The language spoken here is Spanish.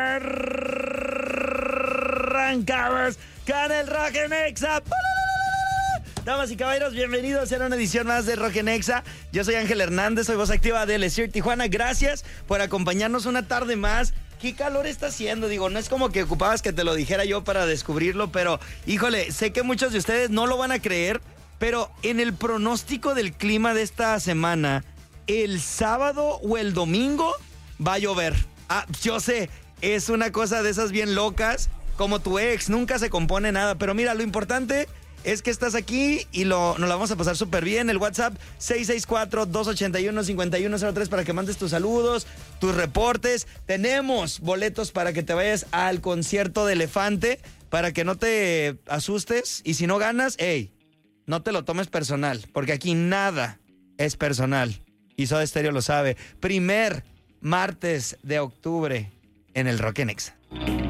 Arrancamos con el Rock en Exa. Damas y caballeros, bienvenidos a una edición más de Rock en Exa. Yo soy Ángel Hernández, soy voz activa de Elixir Tijuana. Gracias por acompañarnos una tarde más. ¿Qué calor está haciendo? Digo, no es como que ocupabas que te lo dijera yo para descubrirlo, pero híjole, sé que muchos de ustedes no lo van a creer, pero en el pronóstico del clima de esta semana, el sábado o el domingo va a llover. Ah, yo sé, es una cosa de esas bien locas, como tu ex, nunca se compone nada, pero mira, lo importante es que estás aquí y nos la vamos a pasar súper bien. El WhatsApp 664-281-5103 para que mandes tus saludos, tus reportes. Tenemos boletos para que te vayas al concierto de Elefante, para que no te asustes. Y si no ganas, hey, no te lo tomes personal, porque aquí nada es personal. Y Soda Stereo lo sabe. Primer martes de octubre en el Rock en Exa.